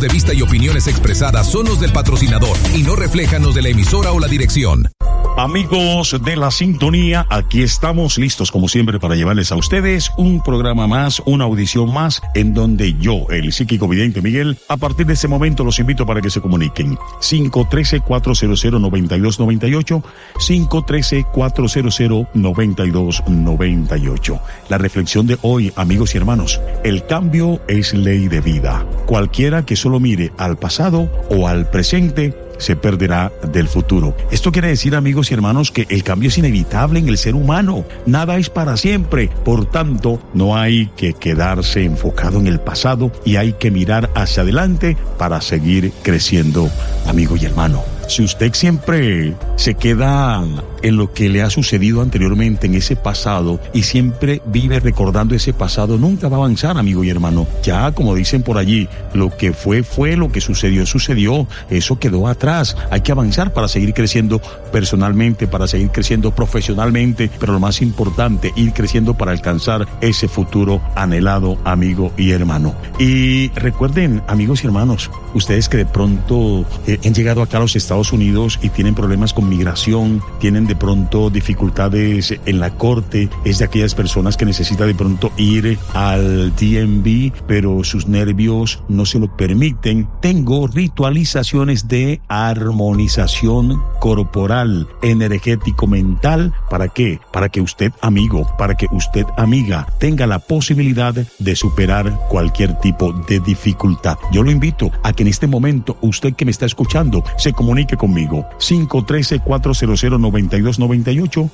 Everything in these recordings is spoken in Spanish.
de vista y opiniones expresadas son los del patrocinador y no reflejan los de la emisora o la dirección. Amigos de la sintonía, aquí estamos listos como siempre para llevarles a ustedes un programa más, una audición más, en donde yo, el psíquico vidente Miguel, a partir de este momento los invito para que se comuniquen. 513-400-9298, 513-400-9298. La reflexión de hoy, amigos y hermanos: el cambio es ley de vida. Cualquiera que solo mire al pasado o al presente se perderá del futuro. Esto quiere decir, amigos y hermanos, que el cambio es inevitable en el ser humano. Nada es para siempre. Por tanto, no hay que quedarse enfocado en el pasado y hay que mirar hacia adelante para seguir creciendo, amigo y hermano. Si usted siempre se queda en lo que le ha sucedido anteriormente, en ese pasado, y siempre vive recordando ese pasado, nunca va a avanzar, amigo y hermano. Ya, como dicen por allí, lo que fue, lo que sucedió, sucedió. Eso quedó atrás. Hay que avanzar para seguir creciendo personalmente, para seguir creciendo profesionalmente, pero lo más importante, ir creciendo para alcanzar ese futuro anhelado, amigo y hermano. Y recuerden, amigos y hermanos, ustedes que de pronto han llegado acá a los Estados Unidos y tienen problemas con migración, tienen de pronto dificultades en la corte, es de aquellas personas que necesitan de pronto ir al DMV, pero sus nervios no se lo permiten. Tengo ritualizaciones de armonización corporal, energético, mental. ¿Para qué? Para que usted, amigo, para que usted, amiga, tenga la posibilidad de superar cualquier tipo de dificultad. Yo lo invito a que en este momento, usted que me está escuchando, se comunique conmigo. 513-400-9298,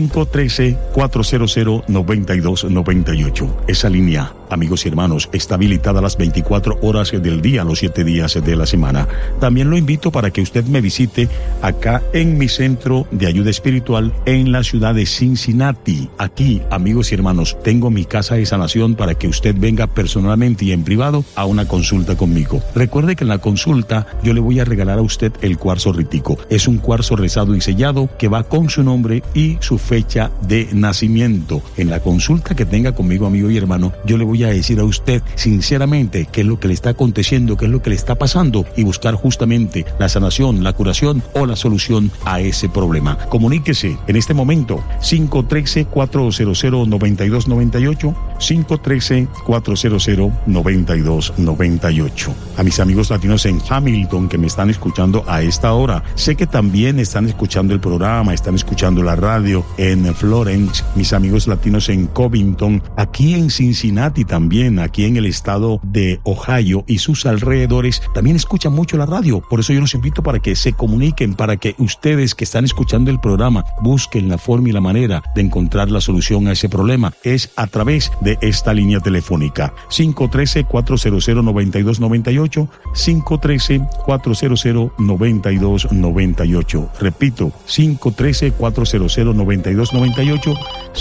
513-400-9298. Esa línea, amigos y hermanos, está habilitada las 24 horas del día, los 7 días de la semana. También lo invito para que usted me visite acá en mi centro de ayuda espiritual en la ciudad de Cincinnati. Aquí, amigos y hermanos, tengo mi casa de sanación para que usted venga personalmente y en privado a una consulta conmigo. Recuerde que en la consulta yo le voy a regalar a usted el cuarzo rítico. Es un cuarzo rezado y sellado que va con su nombre y su fecha de nacimiento. En la consulta que tenga conmigo, amigo y hermano, yo le voy a decir a usted sinceramente qué es lo que le está aconteciendo, qué es lo que le está pasando, y buscar justamente la sanación, la curación o la solución a ese problema. Comuníquese en este momento. 513-400-9298, 513-400-9298. A mis amigos latinos en Hamilton que me están escuchando a esta hora, sé que también están escuchando el programa, están escuchando la radio en Florence, mis amigos latinos en Covington, aquí en Cincinnati también, aquí en el estado de Ohio y sus alrededores, también escuchan mucho la radio. Por eso yo los invito para que se comuniquen, para que ustedes que están escuchando el programa busquen la forma y la manera de encontrar la solución a ese problema. Es a través de esta línea telefónica. 513-400-9298, 513-400-9298. Repito, 513-400-9298,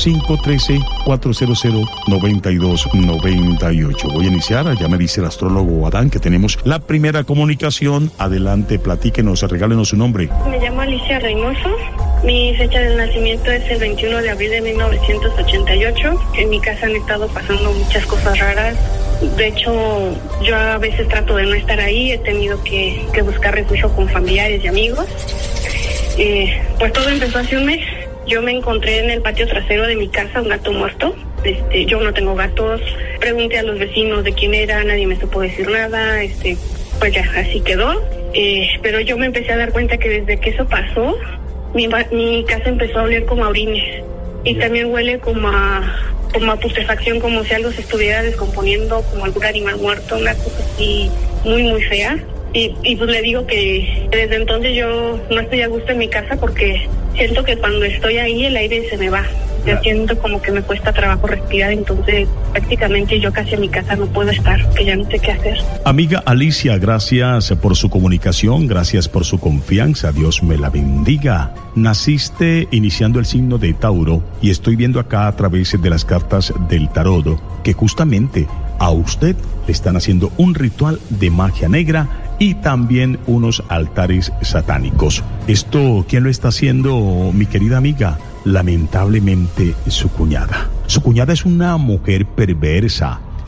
513-400-9298. Voy a iniciar, ya me dice el astrólogo Adán que tenemos la primera comunicación. Adelante, platíquenos, regálenos su nombre. Me llamo Alicia Reynoso. Mi fecha de nacimiento es el 21 de abril de 1988. En mi casa han estado pasando muchas cosas raras. De hecho, yo a veces trato de no estar ahí. He tenido que buscar refugio con familiares y amigos. Pues todo empezó hace un mes. Yo me encontré en el patio trasero de mi casa un gato muerto. Yo no tengo gatos. Pregunté a los vecinos de quién era, nadie me supo decir nada. Pues ya, así quedó. Pero yo me empecé a dar cuenta que desde que eso pasó, mi casa empezó a oler como a orines. Y también huele como a putrefacción, como si algo se estuviera descomponiendo, como algún animal muerto, una cosa así muy, muy fea. Y pues le digo que desde entonces yo no estoy a gusto en mi casa porque siento que cuando estoy ahí el aire se me va. Yo siento como que me cuesta trabajo respirar, entonces prácticamente yo casi en mi casa no puedo estar, que ya no sé qué hacer. Amiga Alicia, gracias por su comunicación, gracias por su confianza, Dios me la bendiga. Naciste iniciando el signo de Tauro y estoy viendo acá a través de las cartas del tarot que justamente a usted le están haciendo un ritual de magia negra y también unos altares satánicos. ¿Esto quién lo está haciendo, mi querida amiga? Lamentablemente su cuñada. Su cuñada es una mujer perversa.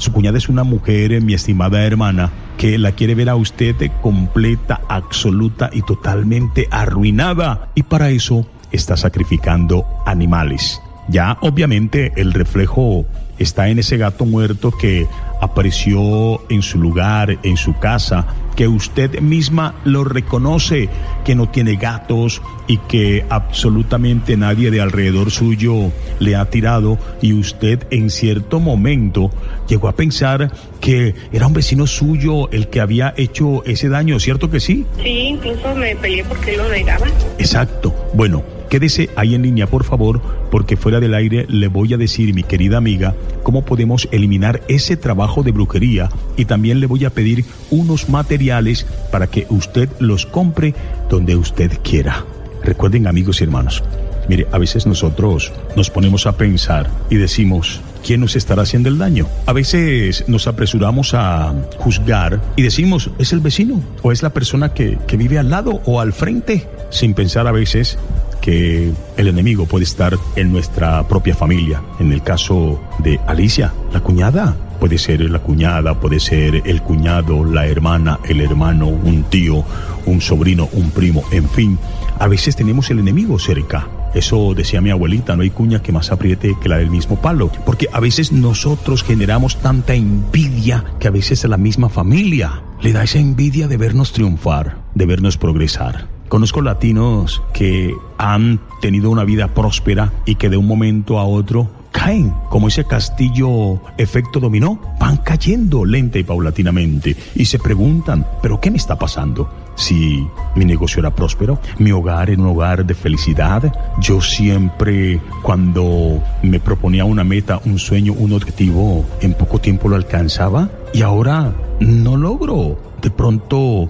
Su cuñada es una mujer, mi estimada hermana, que la quiere ver a usted completa, absoluta y totalmente arruinada. Y para eso está sacrificando animales. Ya obviamente el reflejo está en ese gato muerto que apareció en su lugar, en su casa, que usted misma lo reconoce, que no tiene gatos y que absolutamente nadie de alrededor suyo le ha tirado, y usted en cierto momento llegó a pensar que era un vecino suyo el que había hecho ese daño, ¿cierto que sí? Sí, incluso me peleé porque lo negaba. Exacto. Bueno, quédese ahí en línea, por favor, porque fuera del aire le voy a decir, mi querida amiga, cómo podemos eliminar ese trabajo de brujería, y también le voy a pedir unos materiales para que usted los compre donde usted quiera. Recuerden, amigos y hermanos, mire, a veces nosotros nos ponemos a pensar y decimos, ¿quién nos estará haciendo el daño? A veces nos apresuramos a juzgar y decimos, ¿es el vecino? ¿O es la persona que vive al lado o al frente? Sin pensar a veces que el enemigo puede estar en nuestra propia familia. En el caso de Alicia, la cuñada, puede ser la cuñada, puede ser el cuñado, la hermana, el hermano, un tío, un sobrino, un primo, en fin. A veces tenemos el enemigo cerca. Eso decía mi abuelita, no hay cuña que más apriete que la del mismo palo. Porque a veces nosotros generamos tanta envidia que a veces a la misma familia le da esa envidia de vernos triunfar, de vernos progresar. Conozco latinos que han tenido una vida próspera y que de un momento a otro caen, como ese castillo efecto dominó, van cayendo lenta y paulatinamente, y se preguntan, ¿pero qué me está pasando? Si mi negocio era próspero, mi hogar era un hogar de felicidad, yo siempre, cuando me proponía una meta, un sueño, un objetivo, en poco tiempo lo alcanzaba, y ahora no logro de pronto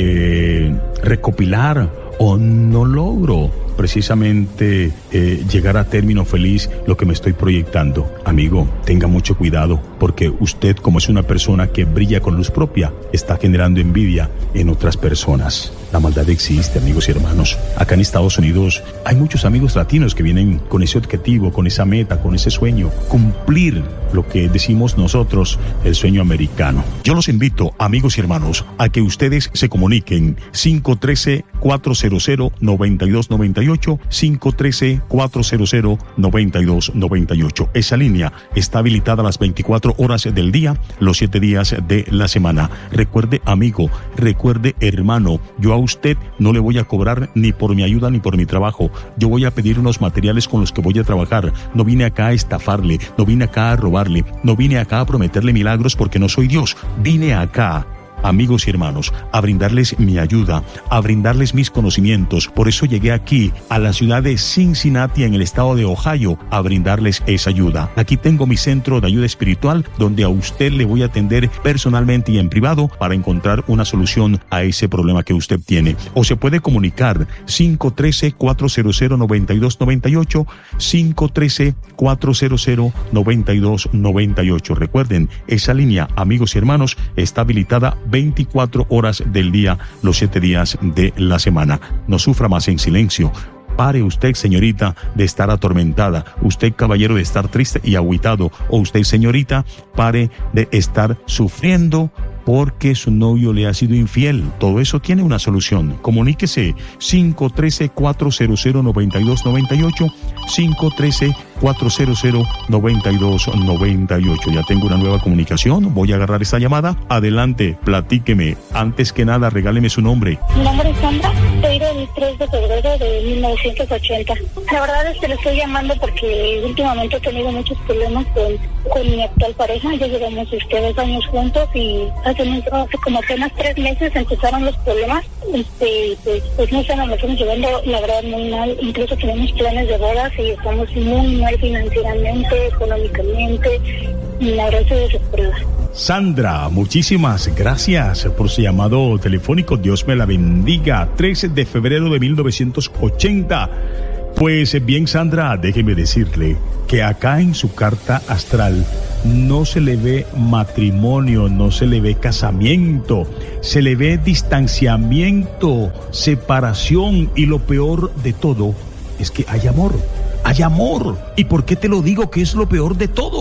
recopilar, o no logro precisamente llegar a término feliz lo que me estoy proyectando. Amigo, tenga mucho cuidado, porque usted, como es una persona que brilla con luz propia, está generando envidia en otras personas. La maldad existe, amigos y hermanos. Acá en Estados Unidos hay muchos amigos latinos que vienen con ese objetivo, con esa meta, con ese sueño, cumplir lo que decimos nosotros, el sueño americano. Yo los invito, amigos y hermanos, a que ustedes se comuniquen 513-400-9298, 513-400-9298. Esa línea está habilitada las 24 horas del día, los 7 días de la semana. Recuerde, amigo, recuerde, hermano, yo a usted no le voy a cobrar ni por mi ayuda ni por mi trabajo. Yo voy a pedir unos materiales con los que voy a trabajar. No vine acá a estafarle, no vine acá a robarle, no vine acá a prometerle milagros porque no soy Dios. Vine acá, amigos y hermanos, a brindarles mi ayuda, a brindarles mis conocimientos. Por eso llegué aquí, a la ciudad de Cincinnati, en el estado de Ohio, a brindarles esa ayuda. Aquí tengo mi centro de ayuda espiritual, donde a usted le voy a atender personalmente y en privado para encontrar una solución a ese problema que usted tiene. O se puede comunicar 513-400-9298, 513-400-9298. Recuerden, esa línea, amigos y hermanos, está habilitada 24 horas del día, los 7 días de la semana. No sufra más en silencio. Pare usted, señorita, de estar atormentada. Usted, caballero, de estar triste y agüitado. O usted, señorita, pare de estar sufriendo porque su novio le ha sido infiel. Todo eso tiene una solución. Comuníquese 513-400-9298, 513-400-9298. Ya tengo una nueva comunicación. Voy a agarrar esta llamada. Adelante, platíqueme. Antes que nada, regáleme su nombre. Mi nombre es Sandra. Soy del 3 de febrero de 1980. La verdad es que le estoy llamando porque últimamente he tenido muchos problemas con mi actual pareja. Ya llevamos 2 años juntos y hace como apenas 3 meses empezaron los problemas. Pues no sé, nos estamos llevando la verdad muy mal. Incluso tenemos planes de bodas y estamos muy mal financieramente, económicamente, y la verdad estoy desesperada. Sandra, muchísimas gracias por su llamado telefónico. Dios me la bendiga. 13 de febrero de 1980. Pues bien, Sandra, déjeme decirle que acá en su carta astral no se le ve matrimonio, no se le ve casamiento, se le ve distanciamiento, separación, y lo peor de todo es que hay amor. Hay amor. ¿Y por qué te lo digo que es lo peor de todo?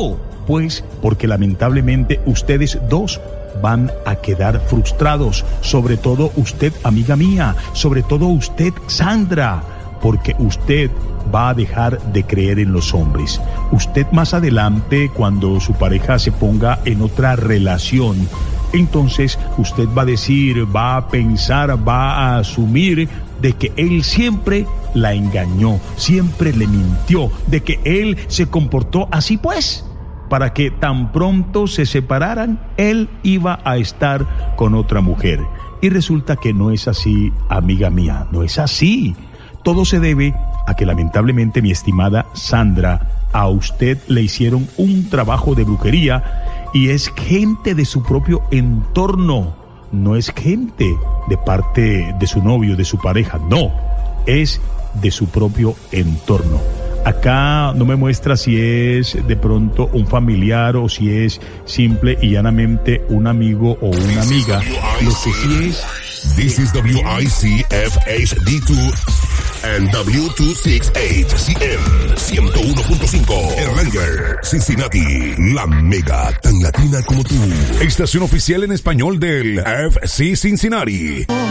Pues porque lamentablemente ustedes dos van a quedar frustrados, sobre todo usted, amiga mía, sobre todo usted, Sandra, porque usted va a dejar de creer en los hombres. Usted más adelante, cuando su pareja se ponga en otra relación, entonces usted va a decir, va a pensar, va a asumir de que él siempre la engañó, siempre le mintió, de que él se comportó así pues, para que tan pronto se separaran, él iba a estar con otra mujer. Y resulta que no es así, amiga mía, no es así. Todo se debe a que lamentablemente, mi estimada Sandra, a usted le hicieron un trabajo de brujería y es gente de su propio entorno, no es gente de parte de su novio, de su pareja, no, es de su propio entorno. Acá no me muestra si es de pronto un familiar o si es simple y llanamente un amigo o una amiga. Lo que sí es... This is WICFHD2 and W268CM 101.5 Erlanger, Cincinnati, la mega tan latina como tú. Estación oficial en español del FC Cincinnati.